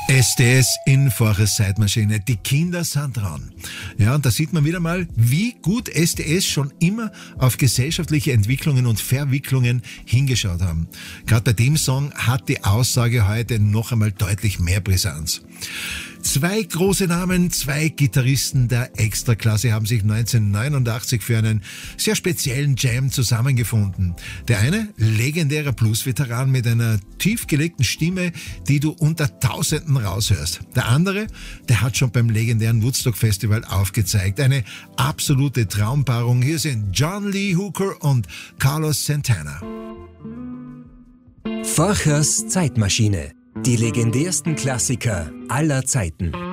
SDS in Forches Zeitmaschine. Die Kinder sind dran. Ja, und da sieht man wieder mal, wie gut SDS schon immer auf gesellschaftliche Entwicklungen und Verwicklungen hingeschaut haben. Gerade bei dem Song hat die Aussage heute noch einmal deutlich mehr Brisanz. Zwei große Namen, zwei Gitarristen der Extraklasse haben sich 1989 für einen sehr speziellen Jam zusammengefunden. Der eine, legendärer Blues-Veteran mit einer tief gelegten Stimme, die du unter Tausenden raushörst. Der andere, der hat schon beim legendären Woodstock Festival aufgezeigt. Eine absolute Traumpaarung. Hier sind John Lee Hooker und Carlos Santana. Forchers Zeitmaschine. Die legendärsten Klassiker aller Zeiten.